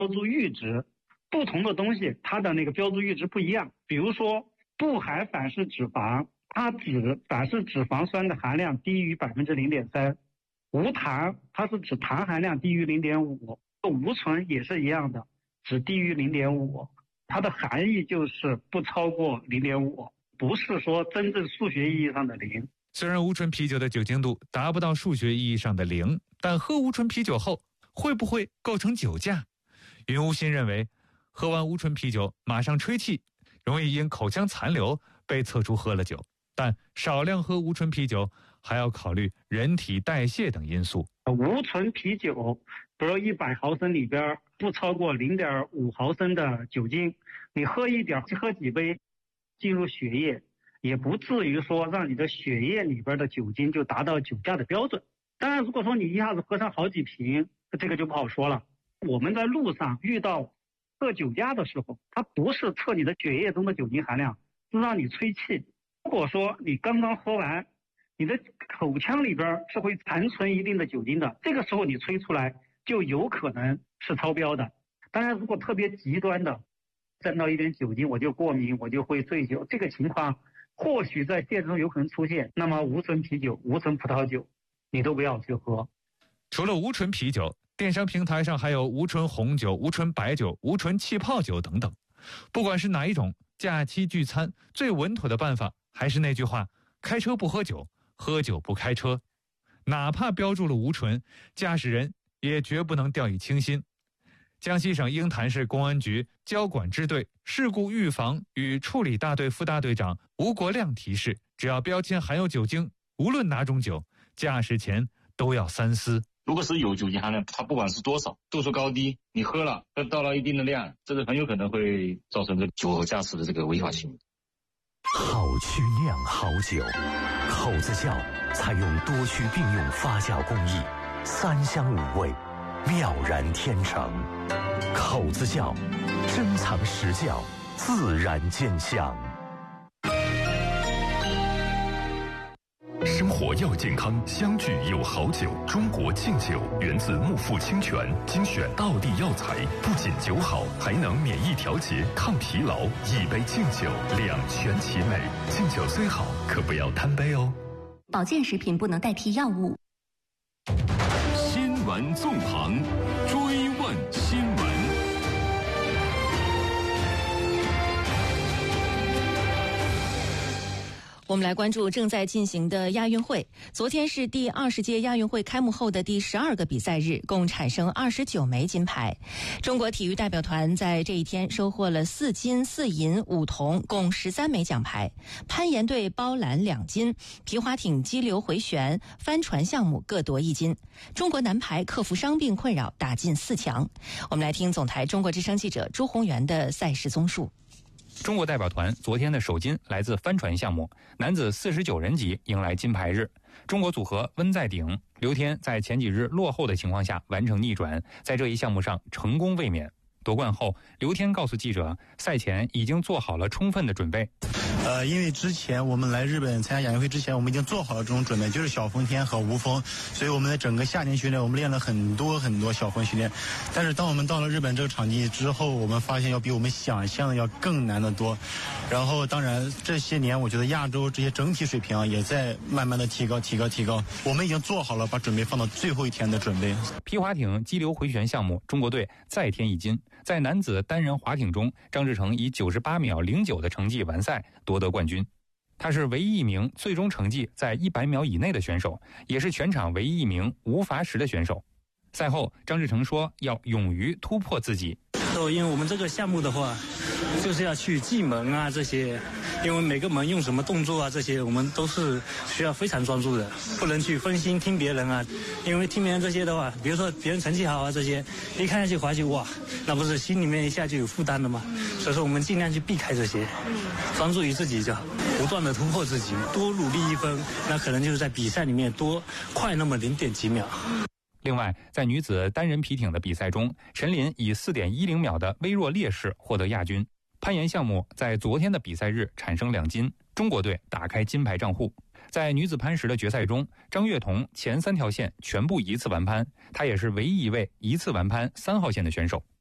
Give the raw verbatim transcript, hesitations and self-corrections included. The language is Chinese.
标注阈值，不同的东西它的那个标注阈值不一样。比如说不含反式脂肪，它指反式脂肪酸的含量低于 百分之零点三， 无糖它是指糖含量低于 零点五， 无醇也是一样的，只低于 零点五， 它的含义就是不超过 零点五， 不是说真正数学意义上的零。 虽然无醇啤酒的酒精度达不到数学意义上的零，但喝无醇啤酒后会不会构成酒驾？云无心认为，喝完无醇啤酒马上吹气，容易因口腔残留被测出喝了酒，但少量喝无醇啤酒还要考虑人体代谢等因素。 无醇啤酒比如一百毫升里边不超过 零点五毫升的酒精，你喝一点喝几杯进入血液，也不至于说让你的血液里边的酒精就达到酒驾的标准。当然如果说你一下子喝上好几瓶，这个就不好说了。我们在路上遇到测酒驾的时候，它不是测你的血液中的酒精含量，是让你吹气。如果说你刚刚喝完，你的口腔里边是会残存一定的酒精的，这个时候你吹出来就有可能是超标的。当然如果特别极端的沾到一点酒精我就过敏，我就会醉酒，这个情况或许在现实中有可能出现，那么无醇啤酒、无醇葡萄酒你都不要去喝。 除了无醇啤酒，电商平台上还有无醇红酒、无醇白酒、无醇气泡酒等等。不管是哪一种，假期聚餐最稳妥的办法还是那句话，开车不喝酒，喝酒不开车。哪怕标注了无醇，驾驶人也绝不能掉以轻心。江西省鹰潭市公安局交管支队事故预防与处理大队副大队长吴国亮提示，只要标签含有酒精，无论哪种酒，驾驶前都要三思。 如果是有酒精含量，它不管是多少，度数高低，你喝了到了一定的量，这个很有可能会造成这酒后驾驶的这个违法行为。 好曲酿好酒，口子窖采用多区并用发酵工艺，三香五味，妙然天成。口子窖，珍藏实窖，自然见香。 生活要健康，相聚有好酒。中国敬酒源自木富清泉，精选道地药材，不仅酒好，还能免疫调节、抗疲劳。一杯敬酒，两全其美。敬酒虽好，可不要贪杯哦。 保健食品不能代替药物。 新闻纵横，追问新闻。 我们来关注正在进行的亚运会。昨天是第二十届亚运会开幕后的第十二个比赛日，共产生二十九枚金牌。中国体育代表团在这一天收获了四金四银五铜，共十三枚奖牌。攀岩队包揽两金，皮划艇激流回旋、帆船项目各夺一金。中国男排克服伤病困扰，打进四强。我们来听总台中国之声记者朱宏元的赛事综述。 中国代表团昨天的首金来自帆船项目，男子四十九人级迎来金牌日。中国组合温在鼎、刘天在前几日落后的情况下完成逆转，在这一项目上成功卫冕。夺冠后，刘天告诉记者，赛前已经做好了充分的准备。 呃，因为之前我们来日本参加亚运会之前，我们已经做好了这种准备，就是小风天和无风，所以我们在整个夏天训练，我们练了很多很多小风训练。但是当我们到了日本这个场地之后，我们发现要比我们想象的要更难得多。然后当然这些年，我觉得亚洲这些整体水平也在慢慢的提高提高提高，我们已经做好了把准备放到最后一天的准备。 皮划艇激流回旋项目，中国队再添一金。在男子单人划艇中，张志成以九十八秒零九的成绩完赛，夺得冠军。他是唯一一名最终成绩在一百秒以内的选手，也是全场唯一一名无罚时的选手。赛后，张志成说要勇于突破自己。 因为我们这个项目的话，就是要去记门啊这些，因为每个门用什么动作啊这些，我们都是需要非常专注的，不能去分心听别人啊。因为听别人这些的话，比如说别人成绩好啊这些，一看下去滑稽哇，那不是心里面一下就有负担了吗？所以说我们尽量去避开这些，专注于自己就好，不断的突破自己，多努力一分，那可能就是在比赛里面多快那么零点几秒。 另外，在女子单人皮艇的比赛中，陈琳以 四点一零秒的微弱劣势获得亚军。攀岩项目在昨天的比赛日产生两金，中国队打开金牌账户。在女子攀石的决赛中，张悦彤前三条线全部一次完攀，她也是唯一一位一次完攀三号线的选手。